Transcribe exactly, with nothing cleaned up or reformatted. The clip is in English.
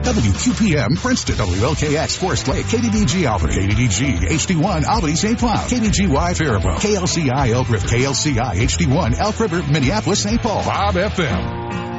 W Q P M, Princeton. W L K X, Forest Lake. K D D G, Albany. K D D G, H D one, Albany, Saint Cloud. K D G Y, Faribault. K L C I, Elk River. K L C I, H D one, Elk River, Minneapolis, Saint Paul. Bob F M.